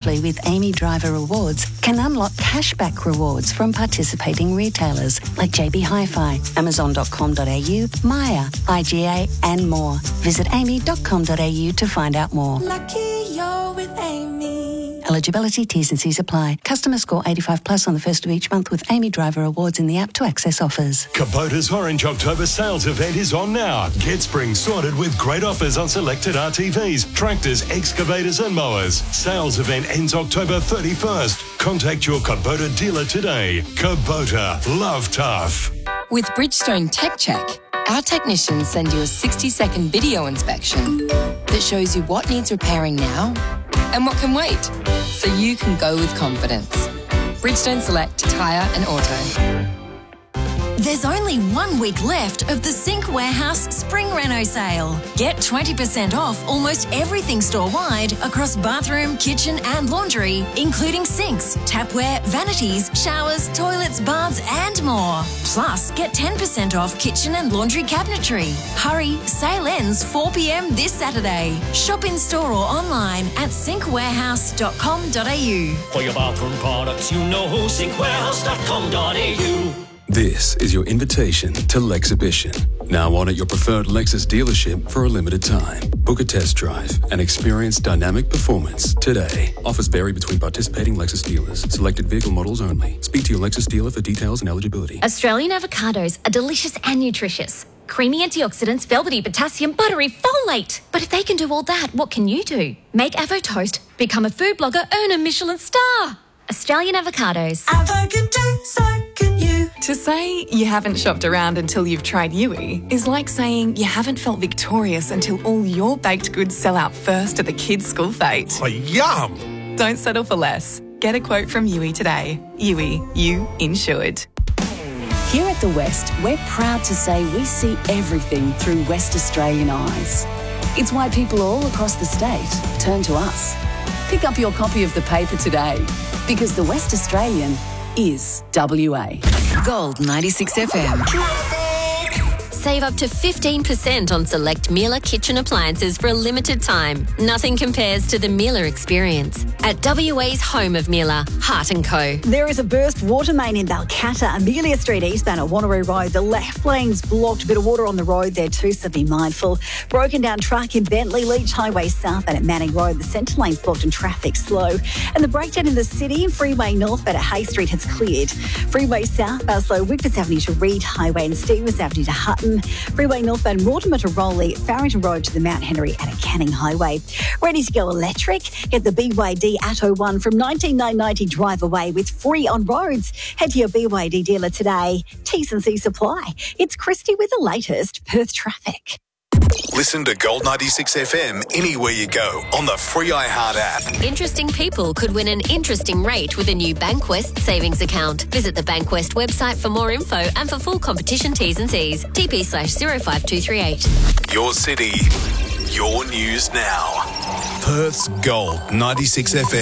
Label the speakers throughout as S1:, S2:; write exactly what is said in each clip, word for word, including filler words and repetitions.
S1: directly with Amy Driver Rewards can unlock cashback rewards from participating retailers like J B Hi-Fi, amazon dot com dot a u, Maya, I G A and more. Visit amy dot com dot a u to find out more.
S2: Lucky you're with Amy.
S1: Eligibility, T's and C's apply. Customer score eighty-five plus on the first of each month with Amy Driver Awards in the app to access offers.
S3: Kubota's Orange October sales event is on now. Get spring sorted with great offers on selected R T Vs, tractors, excavators and mowers. Sales event ends October thirty-first. Contact your Kubota dealer today. Kubota, love tough.
S4: With Bridgestone Tech Check, our technicians send you a sixty-second video inspection that shows you what needs repairing now and what can wait, so you can go with confidence. Bridgestone Select Tyre and Auto.
S5: There's only one week left of the Sync Warehouse Spring Reno sale. Get twenty percent off almost everything store-wide across bathroom, kitchen and laundry, including sinks, tapware, vanities, showers, toilets, baths and more. Plus, get ten percent off kitchen and laundry cabinetry. Hurry, sale ends four p.m. this Saturday. Shop in-store or online at sync warehouse dot com dot a u.
S6: For your bathroom products, you know sync warehouse dot com dot a u.
S7: This is your invitation to Lexhibition. Now on at your preferred Lexus dealership for a limited time. Book a test drive and experience dynamic performance today. Offers vary between participating Lexus dealers. Selected vehicle models only. Speak to your Lexus dealer for details and eligibility.
S8: Australian avocados are delicious and nutritious. Creamy antioxidants, velvety potassium, buttery folate. But if they can do all that, what can you do? Make Avo Toast, become a food blogger, earn a Michelin star. Australian avocados.
S2: Avo can do, so can you.
S9: To say you haven't shopped around until you've tried Yui is like saying you haven't felt victorious until all your baked goods sell out first at the kids' school fete.
S10: Oh, yum!
S9: Don't settle for less. Get a quote from Yui today. Yui, you insured.
S11: Here at The West, we're proud to say we see everything through West Australian eyes. It's why people all across the state turn to us. Pick up your copy of the paper today, because The West Australian is W A.
S4: Gold ninety-six F M.
S8: Save up to fifteen percent on select Miele kitchen appliances for a limited time. Nothing compares to the Miele experience. At W A's home of Miele, Hart and Co.
S12: There is a burst water main in Balcatta, Amelia Street eastbound at Wanneroo Road. The left lane's blocked, a bit of water on the road there too, so be mindful. Broken down truck in Bentley, Leach Highway southbound at Manning Road. The centre lane's blocked and traffic slow. And the breakdown in the city, Freeway northbound at Hay Street has cleared. Freeway southbound slow, Wickford Avenue to Reed Highway and Stevens Avenue to Hutton. Freeway northbound Mortimer to Rowley, Farrington Road to the Mount Henry and at Canning Highway. Ready to go electric? Get the B Y D Atto one from nineteen nine ninety drive away with free on roads. Head to your B Y D dealer today. T's and C's apply. It's Christy with the latest Perth traffic.
S10: Listen to Gold ninety-six F M anywhere you go on the free iHeart app.
S8: Interesting people could win an interesting rate with a new Bankwest savings account. Visit the Bankwest website for more info and for full competition T's and C's. T P slash zero five two three eight.
S10: Your city, your news now. Perth's Gold ninety-six F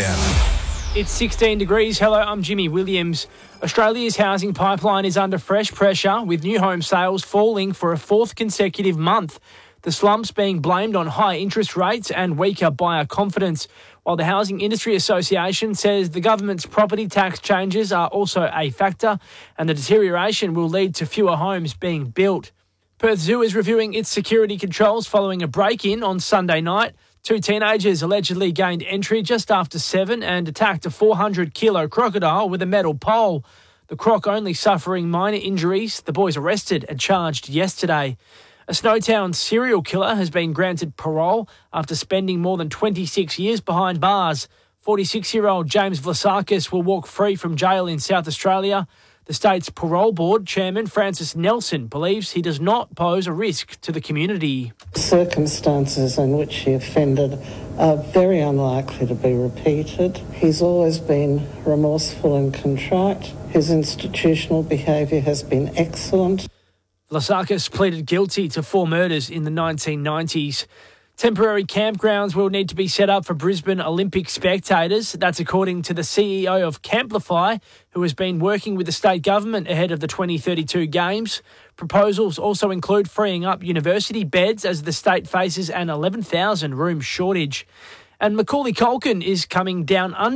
S10: M.
S13: It's sixteen degrees. Hello, I'm Jimmy Williams. Australia's housing pipeline is under fresh pressure, with new home sales falling for a fourth consecutive month. The slump's being blamed on high interest rates and weaker buyer confidence, while the Housing Industry Association says the government's property tax changes are also a factor and the deterioration will lead to fewer homes being built. Perth Zoo is reviewing its security controls following a break-in on Sunday night. Two teenagers allegedly gained entry just after seven and attacked a four hundred kilo crocodile with a metal pole. The croc only suffering minor injuries. The boys arrested and charged yesterday. A Snowtown serial killer has been granted parole after spending more than twenty-six years behind bars. forty-six-year-old James Vlasakis will walk free from jail in South Australia. The state's parole board chairman, Francis Nelson, believes he does not pose a risk to the community.
S14: Circumstances in which he offended are very unlikely to be repeated. He's always been remorseful and contrite. His institutional behaviour has been excellent.
S13: Vlasakis pleaded guilty to four murders in the nineteen nineties. Temporary campgrounds will need to be set up for Brisbane Olympic spectators. That's according to the C E O of Camplify, who has been working with the state government ahead of the twenty thirty-two Games. Proposals also include freeing up university beds as the state faces an eleven thousand room shortage. And Macaulay Culkin is coming down under